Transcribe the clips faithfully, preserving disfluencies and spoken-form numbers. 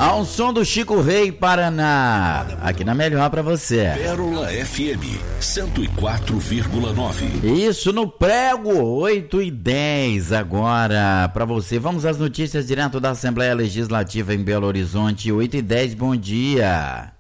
Ao som do Chico Rei, Paraná. Aqui na Melhor pra você. Pérola F M cento e quatro vírgula nove. Isso no prego, oito e dez agora pra você. Vamos às notícias direto da Assembleia Legislativa em Belo Horizonte, oito e dez, bom dia.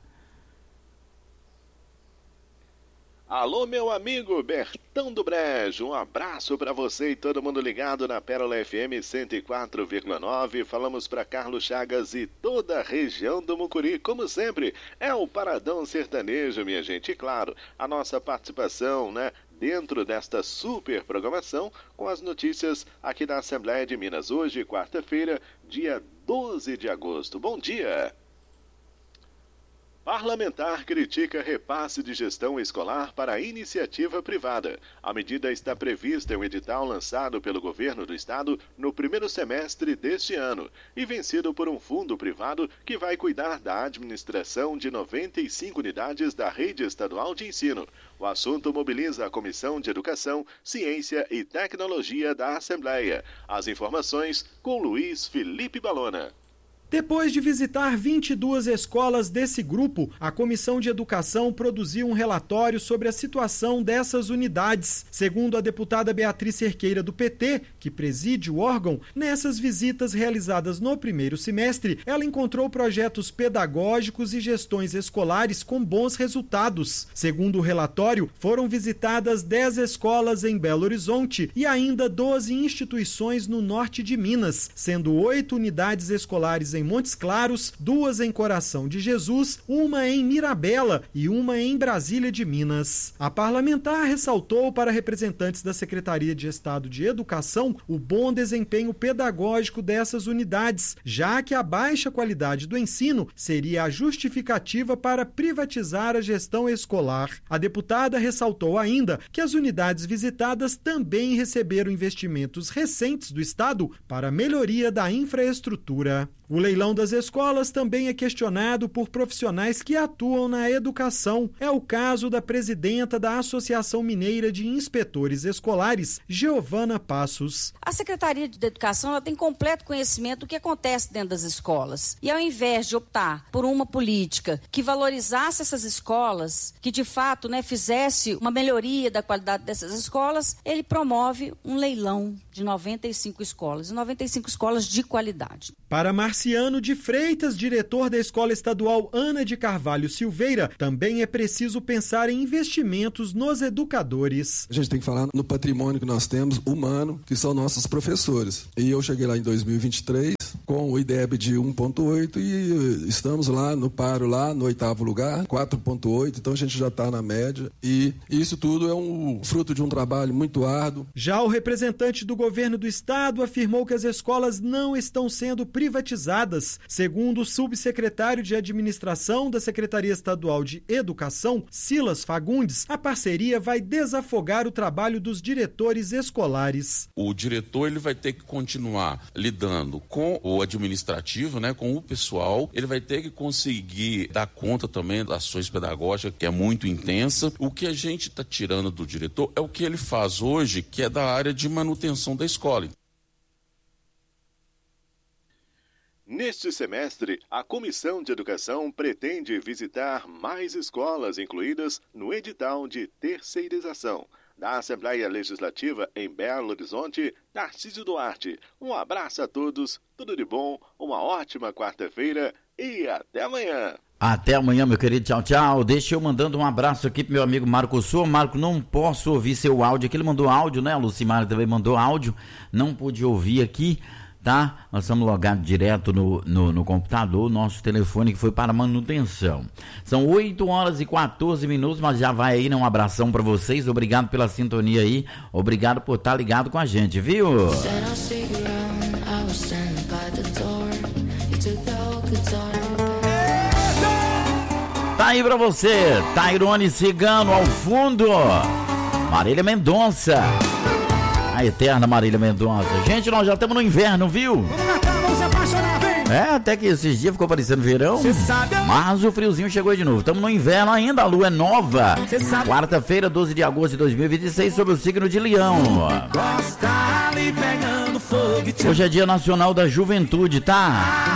Alô, meu amigo Bertão do Brejo, um abraço para você e todo mundo ligado na Pérola F M cento e quatro vírgula nove. Falamos para Carlos Chagas e toda a região do Mucuri, como sempre, é o Paradão Sertanejo, minha gente. E claro, a nossa participação, né, dentro desta super programação com as notícias aqui da Assembleia de Minas. Hoje, quarta-feira, dia doze de agosto. Bom dia! Parlamentar critica repasse de gestão escolar para a iniciativa privada. A medida está prevista em um edital lançado pelo governo do estado no primeiro semestre deste ano e vencido por um fundo privado que vai cuidar da administração de noventa e cinco unidades da rede estadual de ensino. O assunto mobiliza a Comissão de Educação, Ciência e Tecnologia da Assembleia. As informações com Luiz Felipe Balona. Depois de visitar vinte e duas escolas desse grupo, a Comissão de Educação produziu um relatório sobre a situação dessas unidades. Segundo a deputada Beatriz Cerqueira do P T, que preside o órgão, nessas visitas realizadas no primeiro semestre, ela encontrou projetos pedagógicos e gestões escolares com bons resultados. Segundo o relatório, foram visitadas dez escolas em Belo Horizonte e ainda doze instituições no norte de Minas, sendo oito unidades escolares em em Montes Claros, duas em Coração de Jesus, uma em Mirabela e uma em Brasília de Minas. A parlamentar ressaltou para representantes da Secretaria de Estado de Educação o bom desempenho pedagógico dessas unidades, já que a baixa qualidade do ensino seria a justificativa para privatizar a gestão escolar. A deputada ressaltou ainda que as unidades visitadas também receberam investimentos recentes do Estado para a melhoria da infraestrutura. O leilão das escolas também é questionado por profissionais que atuam na educação. É o caso da presidenta da Associação Mineira de Inspetores Escolares, Giovana Passos. A Secretaria de Educação ela tem completo conhecimento do que acontece dentro das escolas. E ao invés de optar por uma política que valorizasse essas escolas, que de fato, né, fizesse uma melhoria da qualidade dessas escolas, ele promove um leilão de noventa e cinco escolas, e noventa e cinco escolas de qualidade. Para Marciano de Freitas, diretor da Escola Estadual Ana de Carvalho Silveira, também é preciso pensar em investimentos nos educadores. A gente tem que falar no patrimônio que nós temos, humano, que são nossos professores. E eu cheguei lá em dois mil e vinte e três com o I D E B de um ponto oito e estamos lá no paro, lá no oitavo lugar, quatro ponto oito, então a gente já está na média. E isso tudo é um fruto de um trabalho muito árduo. Já o representante do governo do estado afirmou que as escolas não estão sendo privatizadas. Segundo o subsecretário de Administração da Secretaria Estadual de Educação, Silas Fagundes, a parceria vai desafogar o trabalho dos diretores escolares. O diretor ele vai ter que continuar lidando com o administrativo, né, com o pessoal. Ele vai ter que conseguir dar conta também das ações pedagógicas, que é muito intensa. O que a gente está tirando do diretor é o que ele faz hoje, que é da área de manutenção da escola. Neste semestre, a Comissão de Educação pretende visitar mais escolas incluídas no edital de terceirização da Assembleia Legislativa em Belo Horizonte, Tarcísio Duarte. Um abraço a todos, tudo de bom, uma ótima quarta-feira e até amanhã. Até amanhã, meu querido, tchau, tchau. Deixa eu mandando um abraço aqui pro meu amigo Marco Souza. Marco, não posso ouvir seu áudio aqui, ele mandou áudio, né? A Lucimara também mandou áudio, não pude ouvir aqui, tá? Nós estamos logados direto no, no, no computador, nosso telefone que foi para manutenção. São oito horas e quatorze minutos, mas já vai aí, né? Um abração para vocês, obrigado pela sintonia aí, obrigado por estar ligado com a gente, viu? Tá aí pra você, Tairone Cigano ao fundo, Marília Mendonça, a eterna Marília Mendonça. Gente, nós já estamos no inverno, viu? É, até que esses dias ficou parecendo verão, mas o friozinho chegou de novo. Estamos no inverno ainda, a lua é nova. Quarta-feira, doze de agosto de dois mil e vinte e seis, sobre o signo de Leão. Hoje é Dia Nacional da Juventude, tá?